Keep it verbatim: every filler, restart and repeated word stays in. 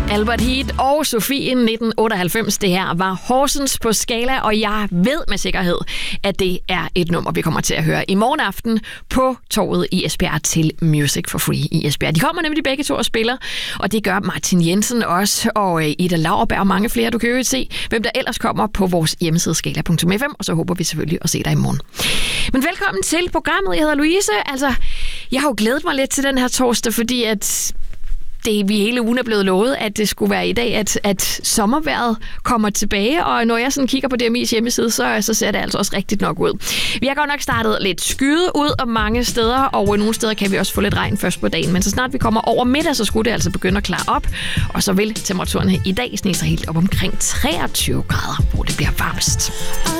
Albert Heat og Sofie nitten otteoghalvfems. Det her var Horsens på Scala, og jeg ved med sikkerhed, at det er et nummer, vi kommer til at høre i morgen aften på torvet i Esbjerg til Music for Free i Esbjerg. De kommer nemlig begge to og spiller, og det gør Martin Jensen også, og Ida Lauerberg og mange flere. Du kan jo se, hvem der ellers kommer på vores hjemmeside scala punktum f m, og så håber vi selvfølgelig at se dig i morgen. Men velkommen til programmet. Jeg hedder Louise. Altså, jeg har jo glædet mig lidt til den her torsdag, fordi at det vi hele ugen er blevet lovet, at det skulle være i dag, at, at sommervejret kommer tilbage, og når jeg sådan kigger på D M I's hjemmeside, så, så ser det altså også rigtigt nok ud. Vi har godt nok startet lidt skyde ud og mange steder, og nogle steder kan vi også få lidt regn først på dagen, men så snart vi kommer over middag, så skulle det altså begynde at klare op, og så vil temperaturen i dag snige sig helt op omkring treogtyve grader, hvor det bliver varmest.